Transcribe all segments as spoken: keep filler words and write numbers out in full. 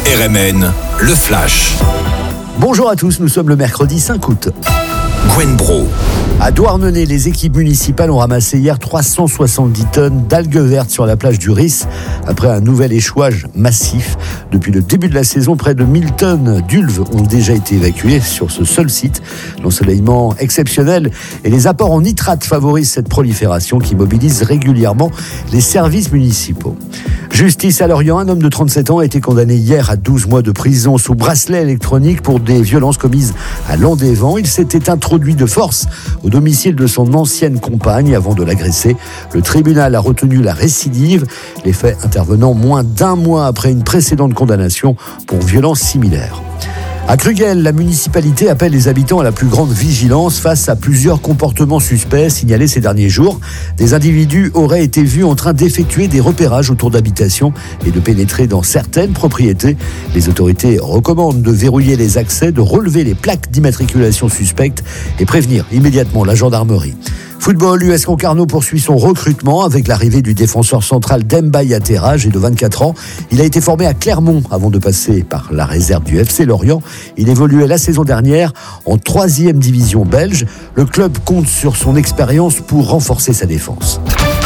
R M N, le Flash. Bonjour à tous, nous sommes le mercredi cinq août. Gwen Bro. À Douarnenez, les équipes municipales ont ramassé hier trois cent soixante-dix tonnes d'algues vertes sur la plage du Ris, après un nouvel échouage massif. Depuis le début de la saison, près de mille tonnes d'ulves ont déjà été évacuées sur ce seul site. L'ensoleillement exceptionnel et les apports en nitrate favorisent cette prolifération qui mobilise régulièrement les services municipaux. Justice à Lorient, un homme de trente-sept ans a été condamné hier à douze mois de prison sous bracelet électronique pour des violences commises à Landévent. Il s'était introduit de force au domicile de son ancienne compagne avant de l'agresser. Le tribunal a retenu la récidive, les faits intervenant moins d'un mois après une précédente condamnation pour violence similaire. À Crugel, la municipalité appelle les habitants à la plus grande vigilance face à plusieurs comportements suspects signalés ces derniers jours. Des individus auraient été vus en train d'effectuer des repérages autour d'habitations et de pénétrer dans certaines propriétés. Les autorités recommandent de verrouiller les accès, de relever les plaques d'immatriculation suspectes et prévenir immédiatement la gendarmerie. Football, l'U S Concarneau poursuit son recrutement avec l'arrivée du défenseur central Demba Yatera, âgé de vingt-quatre ans. Il a été formé à Clermont avant de passer par la réserve du F C Lorient. Il évoluait la saison dernière en troisième division belge. Le club compte sur son expérience pour renforcer sa défense.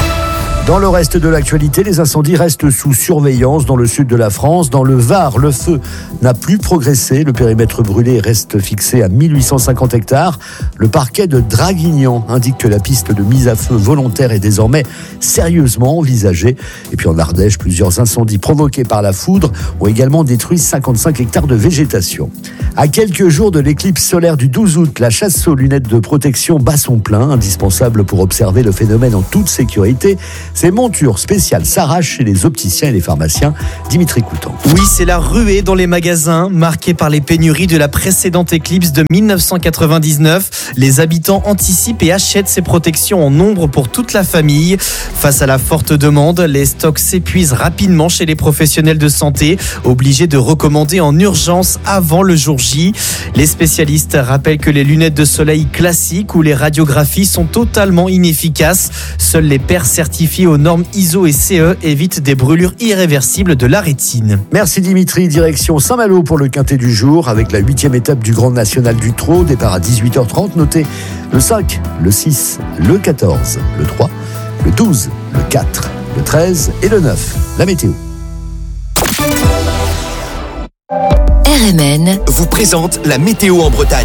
Dans le reste de l'actualité, les incendies restent sous surveillance dans le sud de la France. Dans le Var, le feu n'a plus progressé. Le périmètre brûlé reste fixé à mille huit cent cinquante hectares. Le parquet de Draguignan indique que la piste de mise à feu volontaire est désormais sérieusement envisagée. Et puis en Ardèche, plusieurs incendies provoqués par la foudre ont également détruit cinquante-cinq hectares de végétation. À quelques jours de l'éclipse solaire du douze août, la chasse aux lunettes de protection bat son plein, indispensable pour observer le phénomène en toute sécurité. Ces montures spéciales s'arrachent chez les opticiens et les pharmaciens. Dimitri Coutan. Oui, c'est la ruée dans les magasins, marquée par les pénuries de la précédente éclipse de dix-neuf cent quatre-vingt-dix-neuf. Les habitants anticipent et achètent ces protections en nombre pour toute la famille. Face à la forte demande, les stocks s'épuisent rapidement chez les professionnels de santé, obligés de recommander en urgence avant le jour J. Les spécialistes rappellent que les lunettes de soleil classiques ou les radiographies sont totalement inefficaces. Seuls les paires certifiées aux normes I S O et C E évitent des brûlures irréversibles de la rétine. Merci Dimitri, direction Saint-Malo pour le quintet du jour avec la huitième étape du Grand National du Trot, départ à dix-huit heures trente, notez le cinq, le six, le quatorze, le trois, le douze, le quatre, le treize et le neuf. La météo. R M N vous présente la météo en Bretagne.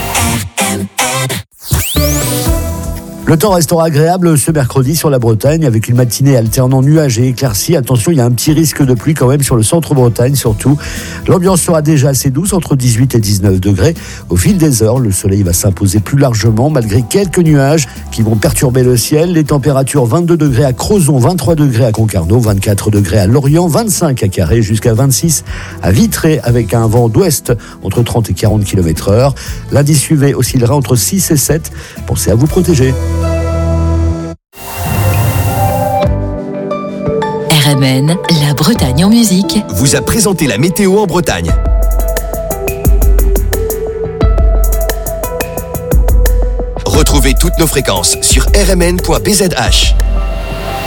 Le temps restera agréable ce mercredi sur la Bretagne avec une matinée alternant nuages et éclaircies. Attention, il y a un petit risque de pluie quand même sur le centre-Bretagne surtout. L'ambiance sera déjà assez douce, entre dix-huit et dix-neuf degrés. Au fil des heures, le soleil va s'imposer plus largement malgré quelques nuages qui vont perturber le ciel. Les températures vingt-deux degrés à Crozon, vingt-trois degrés à Concarneau, vingt-quatre degrés à Lorient, vingt-cinq à Carré, jusqu'à vingt-six à Vitré avec un vent d'ouest entre trente et quarante kilomètres heure. L'indice U V oscillera entre six et sept. Pensez à vous protéger. R M N, la Bretagne en musique, vous a présenté la météo en Bretagne. Retrouvez toutes nos fréquences sur r m n point b z h.